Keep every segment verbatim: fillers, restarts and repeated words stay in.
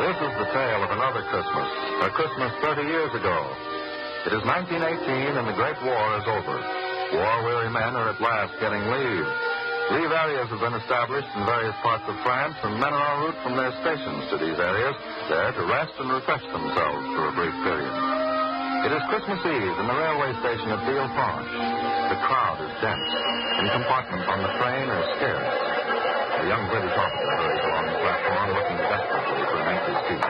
This is the tale of another Christmas, a Christmas thirty years ago. It is nineteen eighteen and the Great War is over. War-weary men are at last getting leave. Leave areas have been established in various parts of France, and men are en route from their stations to these areas, there to rest and refresh themselves for a brief period. It is Christmas Eve in the railway station at Villefranche. The crowd is dense, and compartments on the train are scarce. A young British officer hurries along the platform, looking desperately for an empty seat.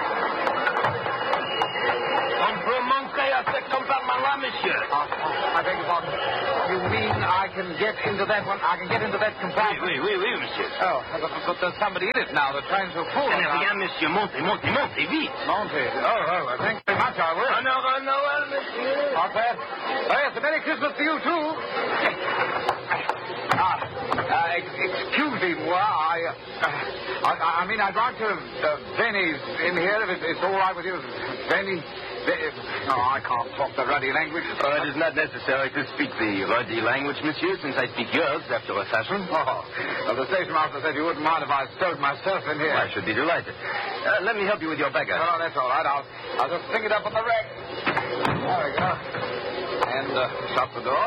On peut monter à ce compartment-là, monsieur. Oh, I beg your pardon. You mean I can get into that one? I can get into that compartment? Oui, oui, oui, oui, monsieur. Oh, but, but there's somebody in it now. The trains are full. Tenez, rien, monsieur. Montez, montez, montez, vite. Montez. Oh, oh, well, thanks very much. I will. Honorable Noël, monsieur. Not bad. Oh, yes, a Merry Christmas to you, too. Ah, uh, excuse me, moi. I, uh, I, I mean, I'd like to uh, Benny's in here, if it's, it's all right with you. Benny... No, I can't talk the ruddy language. Oh, it is not necessary to speak the ruddy language, monsieur, since I speak yours after a fashion. Oh, well, the station master said you wouldn't mind if I stowed myself in here. I should be delighted. Uh, let me help you with your baggage. No, that's all right. I'll, I'll just pick it up on the rack. There we go. And uh, shut the door.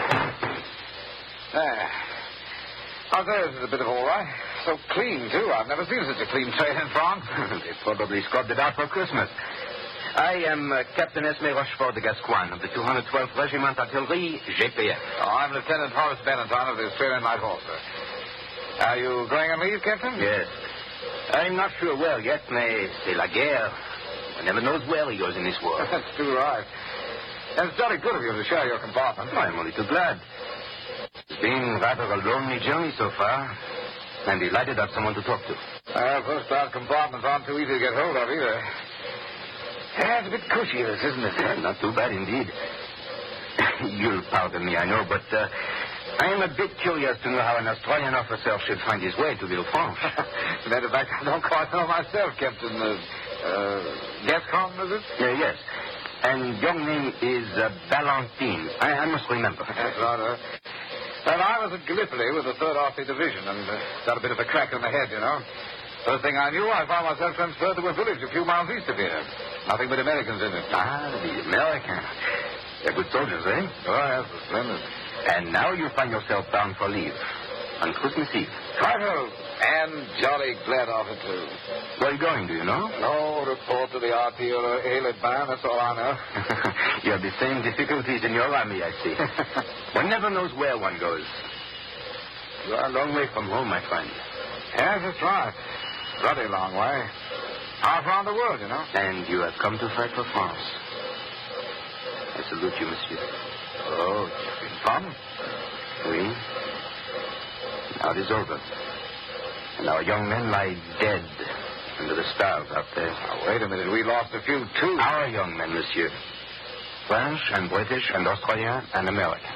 There. Oh, there's a bit of all right. So clean, too. I've never seen such a clean train in France. They probably scrubbed it out for Christmas. I am uh, Captain Esme Rochefort de Gascoigne of the two hundred twelfth Regiment Artillery, G P F. Oh, I'm Lieutenant Horace Valentine of the Australian Light Horse, sir. Are you going on leave, Captain? Yes. I'm not sure where yet, mais c'est la guerre. One never knows where he goes in this war. That's too right. And it's jolly good of you to share your compartment. I'm only too glad. It's been rather a lonely journey so far. I'm delighted to have someone to talk to. Well, first-class compartments aren't too easy to get hold of, either. Yeah, it's a bit cushy, this, isn't it? Uh, not too bad, indeed. You'll pardon me, I know, but uh, I am a bit curious to know how an Australian officer should find his way to Villefranche. As a matter of fact, I don't quite know myself, Captain. Uh, uh, Gascon, is it? Uh, yes. And your name is uh, Valentine. I, I must remember. That's right, uh. Well, I was at Gallipoli with the third Arctic Division and uh, got a bit of a crack on the head, you know. First thing I knew, I found myself transferred to a village a few miles east of here. Nothing but Americans in it. Ah, the Americans. They're good soldiers, eh? Oh, yes, splendid. And now you find yourself bound for leave on Christmas Eve. Righto. And jolly glad of it, too. Where are you going, do you know? No report to the artillery band, that's all I know. You have the same difficulties in your army, I see. One never knows where one goes. You are a long way from home, my friend. Yes, that's right. Bloody long way. Half around the world, you know. And you have come to fight for France. I salute you, monsieur. Oh, it's been fun. Oui. Now it is over. And our young men lie dead under the stars out there. Now, wait a minute. We lost a few, too. Our young men, monsieur. French and British and Australian and American.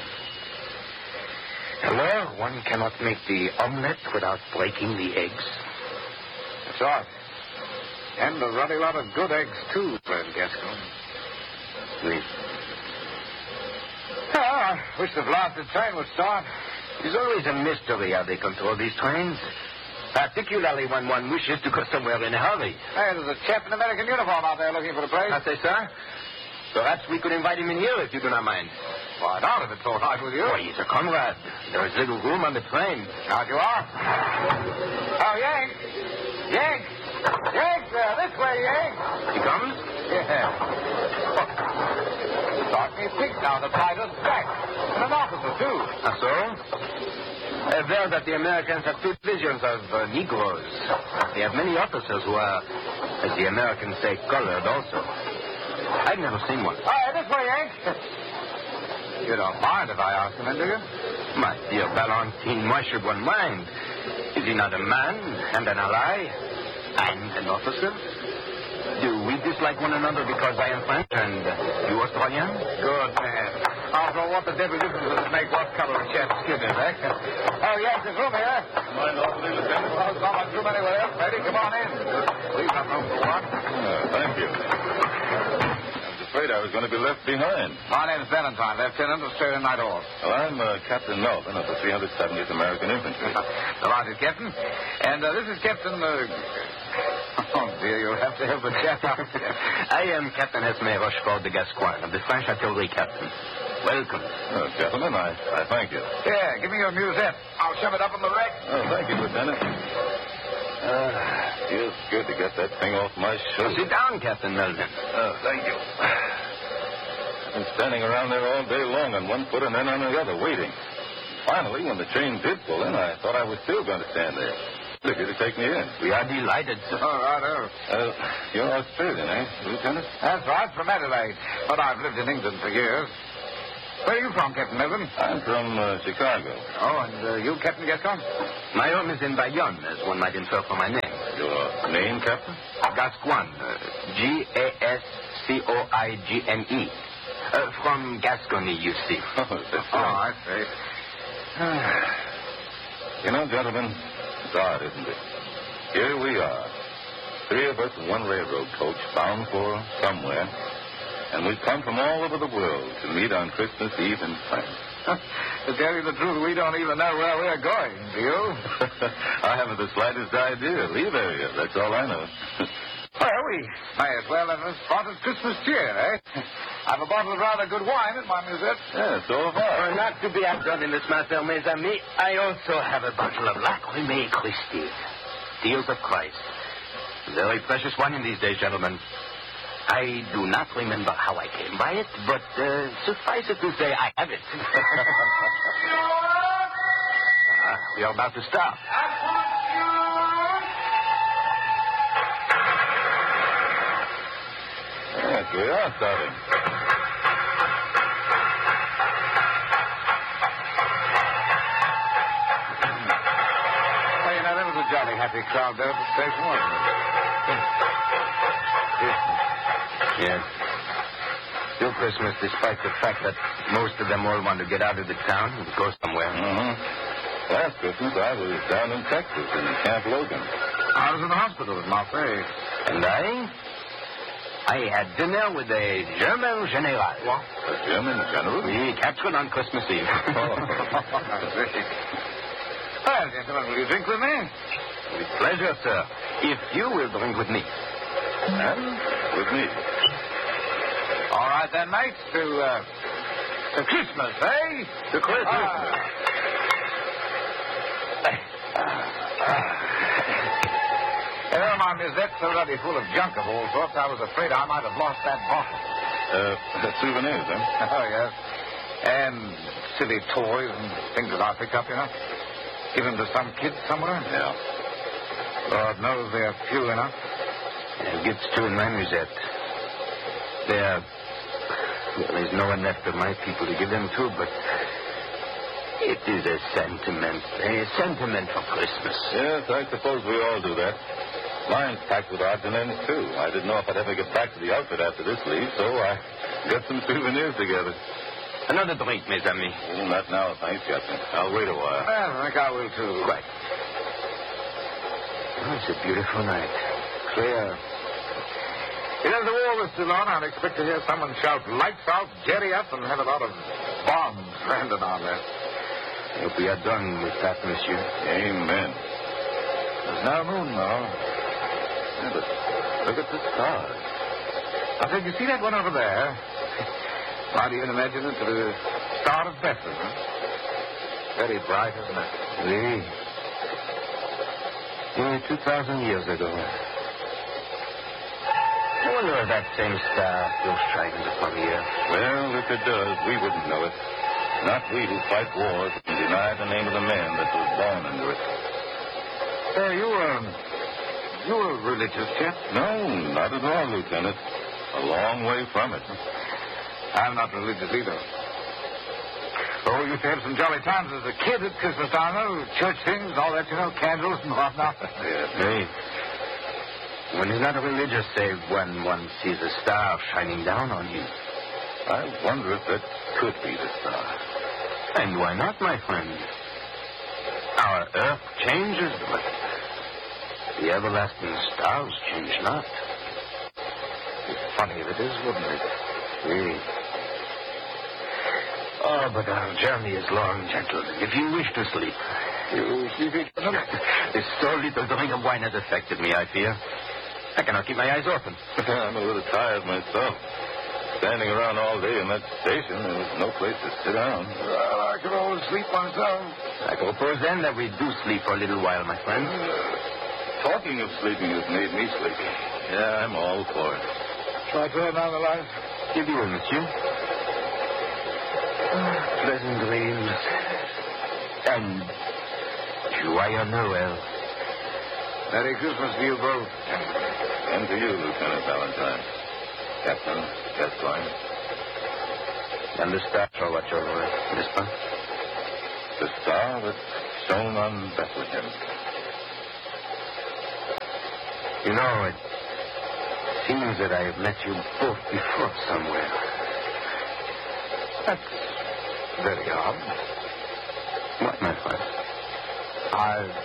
Well, one cannot make the omelette without breaking the eggs. That's right. And a ruddy lot of good eggs, too, friend Gascon. Oui. Oh, I wish the blasted train would start. It's always a mystery how they control these trains. Particularly when one wishes to go somewhere in a hurry. Hey, there's a chap in American uniform out there looking for a place. I say, sir? Perhaps we could invite him in here if you do not mind. Why not, if it's all right with you? Why, he's a comrade. There is little room on the train. Out you are. Oh, Yank. Yank. Yank, there. This way, Yank. He comes? Yeah. Look. Start me pink now. The fighter's back. And an officer, too. Ah, so? I've heard that the Americans have two divisions of uh, Negroes. They have many officers who are, as the Americans say, colored also. I've never seen one. All right, this way, Yank. You don't mind if I ask him in, do you? My dear Valentine, why should one mind? Is he not a man and an ally? I'm an officer. Do we dislike one another because I am French and you Australian? Good man. After all, what the devil difference does it make what color a chap's skin is, eh? Oh, yes, there's room here. Mind awfully, Lieutenant? Well, there's not much room anywhere else, Freddy. Come on in. Leave enough room for one. Uh, thank you. I was afraid I was going to be left behind. My name's Valentine, Lieutenant, Australian Night Horse. Well, I'm uh, Captain Melvin of the three hundred seventieth American Infantry. Delighted, Captain. And uh, this is Captain uh, Oh, dear, you'll have to help a chap out. I am Captain Esme Rochefort de Gascoigne of the French artillery captain. Welcome. Oh, gentlemen, I, I thank you. Yeah, give me your musette. I'll shove it up on the rack. Oh, thank you, Lieutenant. Ah, feels good to get that thing off my shoulder. Sit down, Captain Melvin. Oh, thank you. I've been standing around there all day long on one foot and then on the other, waiting. Finally, when the train did pull in, I thought I was still going to stand there. Look, to take me in. We are delighted, sir. All right, oh. Uh, you're Australian, eh, Lieutenant? That's right, from Adelaide. But I've lived in England for years. Where are you from, Captain Melvin? I'm from uh, Chicago. Oh, and uh, you, Captain Gascon? My home is in Bayonne, as one might infer from my name. Your name, Captain? Gascoigne. Uh, G A S C O I G N E. Uh, from Gascony, you see. Oh, that's Oh, right. I see. You know, gentlemen, it's odd, isn't it? Here we are, three of us in one railroad coach bound for somewhere, and we've come from all over the world to meet on Christmas Eve in France. To tell you the truth, we don't even know where we're going, do you? I haven't the slightest idea. Leave area, that's all I know. Well, we may as well have a spotted Christmas cheer, eh? I've a bottle of rather good wine at my musette. Yeah, so have I. Uh, not to be outdone in this matter, mes amis, I also have a bottle of Lacrimée Christi. Tears of Christ. Very precious wine in these days, gentlemen. I do not remember how I came by it, but uh, suffice it to say I have it. uh, we are about to start. Yes, we are starting. Well, you know, there was a jolly happy crowd there at the station, wasn't it? Christmas. Yes. Still Christmas, despite the fact that most of them all want to get out of the town and go somewhere. Mm-hmm. Last Christmas, I was down in Texas in Camp Logan. I was in the hospital at Marseille. And I? I had dinner with a German general. What? A German general? We captured on Christmas Eve. Well, gentlemen, will you drink with me? With pleasure, sir. If you will drink with me. And with me. All right, then, mates. To, uh, to Christmas, eh? To Christmas. Ah. Well, my musette's already full of junk of all sorts. I was afraid I might have lost that bottle. Uh, souvenirs, huh? Oh, yes. And silly toys and things that I picked up, you know. Give them to some kid somewhere. Yeah. Lord knows they're few enough. It gets two in my musette. There, well, there's no one left of my people to give them to, but it is a sentiment, a sentiment for Christmas. Yes, I suppose we all do that. Mine's packed with odds and ends, too. I didn't know if I'd ever get back to the outfit after this leave, so I got some souvenirs together. Another drink, mes amis. Oh, not now, thanks, Captain. I'll wait a while. Well, I think I will, too. Quite. Oh, it's a beautiful night. Clear. You know, if the war was still on, I'd expect to hear someone shout, lights out, jerry up, and have a lot of bombs landed on there. I hope we are done with that, monsieur. Amen. There's no moon, though. Yeah, but look at the stars. I said, you see that one over there? Why do you imagine it to be the Star of Bethlehem? Very bright, isn't it? Oui. Nearly two thousand years ago. I wonder if that same star still shines upon the earth. Well, if it does, we wouldn't know it. Not we who fight wars and deny the name of the man that was born under it. Hey, you, um, you a religious chap? No, not at all, Lieutenant. A long way from it. I'm not religious either. Oh, you used to have some jolly times as a kid at Christmas time, though. Church things, all that, you know, candles and whatnot. Yes. Hey, one is not religious save when one sees a star shining down on you. I wonder if that could be the star. And why not, my friend? Our earth changes, but the everlasting stars change not. Funny if it is, wouldn't it? Really. Oh, but our journey is long, gentlemen. If you wish to sleep, You sleepy, Colonel? This so little drink of wine has affected me, I fear. I cannot keep my eyes open. I'm a little tired myself. Standing around all day in that station, there was no place to sit down. Well, I could always sleep myself. I propose then that we do sleep for a little while, my friend. Talking of sleeping has made me sleepy. Yeah, I'm all for it. Shall I turn down the light? Give you, monsieur. Pleasant dreams. And joyeux Noël. Merry Christmas to you both. And to you, Lieutenant Valentine. Captain Gascoigne. And the stars shall watch over us, n'est-ce pas? The star that shone on Bethlehem. You know, it seems that I have met you both before somewhere. That's very odd. What, my friend? I...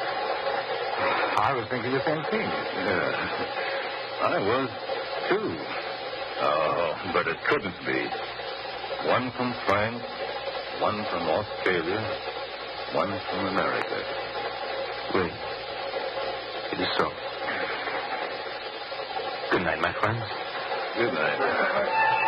I was thinking the same thing. Yeah. I was, too. Oh, but it couldn't be. One from France, one from Australia, one from America. Wait. It is so. Good night, my friends. Good night.